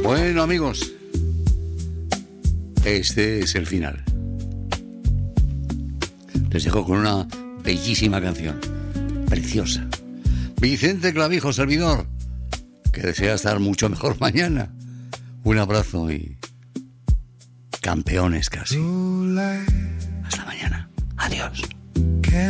Bueno, amigos, este es el final. Les dejo con una bellísima canción, preciosa. Vicente Clavijo, servidor, que desea estar mucho mejor mañana. Un abrazo y campeones casi. Hasta mañana. Adiós.